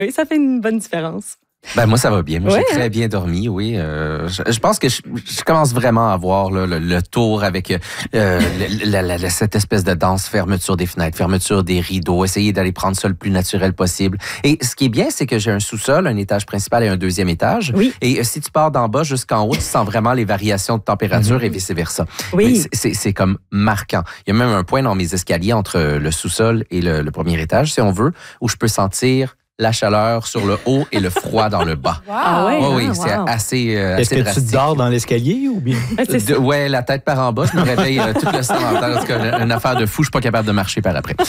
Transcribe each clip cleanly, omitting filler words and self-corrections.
Oui, ça fait une bonne différence. Ben moi, ça va bien. Moi, j'ai très bien dormi, oui. Je pense que je commence vraiment à voir là, le tour avec cette espèce de danse, fermeture des fenêtres, fermeture des rideaux, essayer d'aller prendre ça le plus naturel possible. Et ce qui est bien, c'est que j'ai un sous-sol, un étage principal et un deuxième étage. Oui. Et si tu pars d'en bas jusqu'en haut, tu sens vraiment les variations de température et vice-versa. Oui. C'est comme marquant. Il y a même un point dans mes escaliers entre le sous-sol et le premier étage, si on veut, où je peux sentir la chaleur sur le haut et le froid dans le bas. Wow. Ah ouais? Oui, wow. c'est assez Est-ce que drastique. tu dors dans l'escalier ou bien? Ouais, la tête par en bas, je me réveille tout le sang en terre. En tout cas, une affaire de fou, je suis pas capable de marcher par après.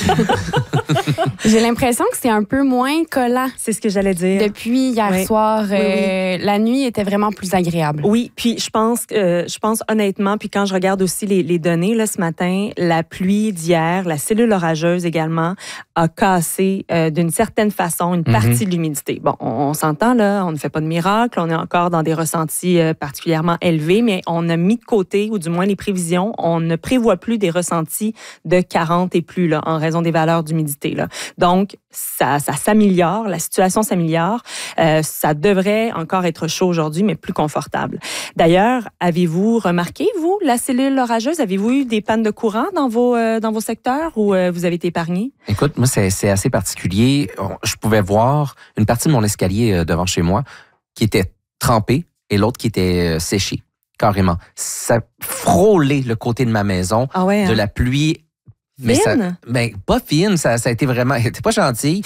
J'ai l'impression que c'est un peu moins collant. C'est ce que j'allais dire. Depuis hier soir, la nuit était vraiment plus agréable. Oui, puis je pense honnêtement, puis quand je regarde aussi les données là, ce matin, la pluie d'hier, la cellule orageuse également, a cassé d'une certaine façon une partie de l'humidité. Bon, on s'entend là, on ne fait pas de miracle, on est encore dans des ressentis particulièrement élevés, mais on a mis de côté, ou du moins les prévisions, on ne prévoit plus des ressentis de 40 et plus là, en raison des valeurs d'humidité là. Donc, ça s'améliore, la situation s'améliore. Ça devrait encore être chaud aujourd'hui, mais plus confortable. D'ailleurs, avez-vous remarqué, vous, la cellule orageuse? Avez-vous eu des pannes de courant dans vos secteurs ou vous avez été épargné? Écoute, moi, c'est assez particulier. Je pouvais voir une partie de mon escalier devant chez moi qui était trempée et l'autre qui était séchée, carrément. Ça frôlait le côté de ma maison, de la pluie. Mais pas fine, ça a été vraiment... Elle était pas gentille.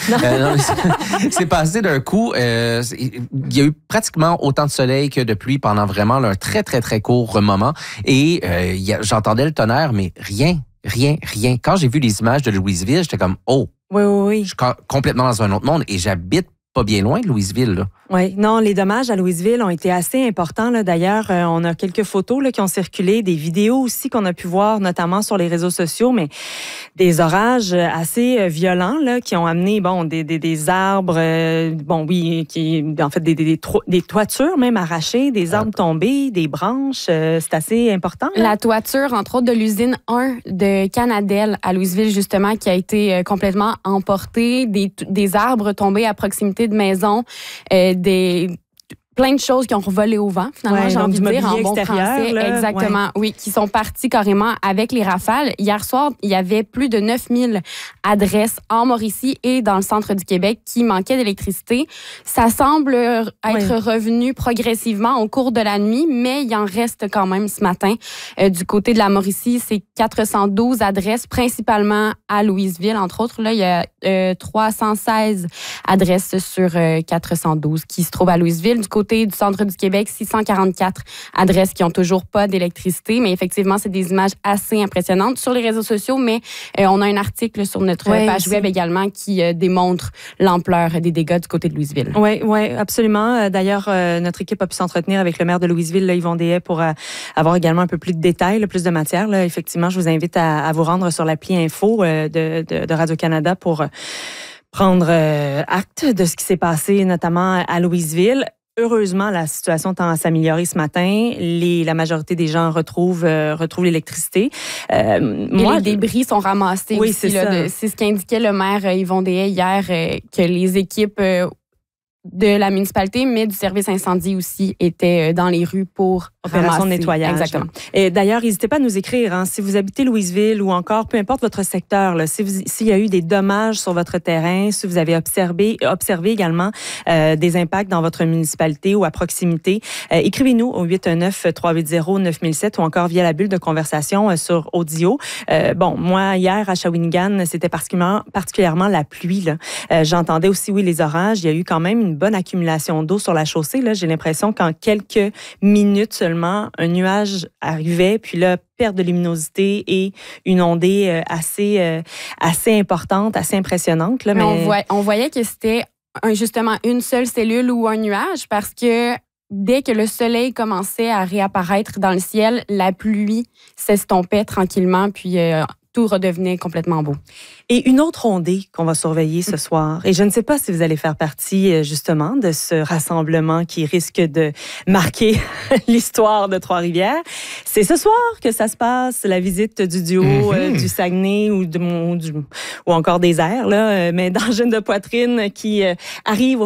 C'est passé d'un coup. Il y a eu pratiquement autant de soleil que de pluie pendant vraiment un très, très, très court moment. Et j'entendais le tonnerre, mais rien. Quand j'ai vu les images de Louisville, j'étais comme, oh, oui. je suis complètement dans un autre monde et j'habite pas bien loin de Louisville, là. Oui, non, les dommages à Louisville ont été assez importants. Là. D'ailleurs, on a quelques photos là, qui ont circulé, des vidéos aussi qu'on a pu voir, notamment sur les réseaux sociaux, mais des orages assez violents là, qui ont amené des arbres, en fait des toitures même arrachées, des arbres tombés, des branches. C'est assez important. Là. La toiture, entre autres, de l'usine 1 de Canadel à Louisville, justement, qui a été complètement emportée, des arbres tombés à proximité de maisons, plein de choses qui ont revolé au vent, finalement, j'ai envie de dire, en bon français. Là, exactement, oui, qui sont partis carrément avec les rafales. Hier soir, il y avait plus de 9000 adresses en Mauricie et dans le centre du Québec qui manquaient d'électricité. Ça semble être revenu progressivement au cours de la nuit, mais il en reste quand même ce matin. Du côté de la Mauricie, c'est 412 adresses, principalement à Louisville, entre autres. Là, il y a 316 adresses sur 412 qui se trouvent à Louisville. Du côté du centre du Québec, 644 adresses qui n'ont toujours pas d'électricité. Mais effectivement, c'est des images assez impressionnantes sur les réseaux sociaux. Mais on a un article sur notre page web également qui démontre l'ampleur des dégâts du côté de Louisville. Oui, absolument. D'ailleurs, notre équipe a pu s'entretenir avec le maire de Louisville, là, Yvon Deshaies, pour avoir également un peu plus de détails, là, plus de matière. Là. Effectivement, je vous invite à vous rendre sur l'appli Info de Radio-Canada pour prendre acte de ce qui s'est passé, notamment à Louisville. Heureusement, la situation tend à s'améliorer ce matin. La majorité des gens retrouvent l'électricité. Et les débris sont ramassés aussi. C'est ça. C'est ce qu'indiquait le maire Yvon Deshaies hier, que les équipes de la municipalité, mais du service incendie aussi, étaient dans les rues pour opération de nettoyage. Exactement. Et d'ailleurs, n'hésitez pas à nous écrire hein, si vous habitez Louisville ou encore, peu importe votre secteur, là, s'il y a eu des dommages sur votre terrain, si vous avez observé également des impacts dans votre municipalité ou à proximité, écrivez-nous au 819-380-9007 ou encore via la bulle de conversation sur audio. Moi, hier, à Shawinigan, c'était particulièrement la pluie. Là. J'entendais aussi, les orages. Il y a eu quand même une bonne accumulation d'eau sur la chaussée. Là, j'ai l'impression qu'en quelques minutes seulement, un nuage arrivait, puis là, perte de luminosité et une ondée assez importante, assez impressionnante. Là, mais on voyait que c'était justement une seule cellule ou un nuage parce que dès que le soleil commençait à réapparaître dans le ciel, la pluie s'estompait tranquillement, puis tout redevenait complètement beau. Et une autre ondée qu'on va surveiller ce soir, et je ne sais pas si vous allez faire partie justement de ce rassemblement qui risque de marquer l'histoire de Trois-Rivières, c'est ce soir que ça se passe, la visite du duo du Saguenay ou encore des Airs, là, mais d'Angine de Poitrine qui arrive